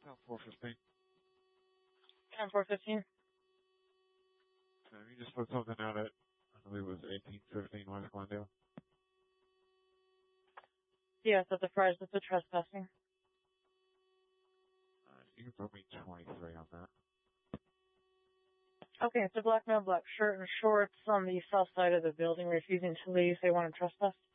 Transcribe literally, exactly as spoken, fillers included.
South four fifteen. ten four fifteen. So you just put something out at, I believe it was eighteen fifteen West Glendale. Yes, at the price of the trespassing. Uh, you can put me twenty-three on that. Okay, it's a black male, black shirt and shorts on the south side of the building, refusing to leave. They want to trespass.